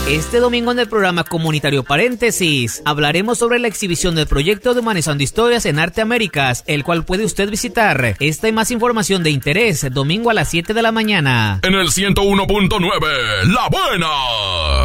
Este domingo en el programa comunitario Paréntesis hablaremos sobre la exhibición del proyecto de Humanizando Historias en Arte Américas, el cual puede usted visitar. Esta y más información de interés, domingo a las 7 de la mañana. En el 101.9, La Buena.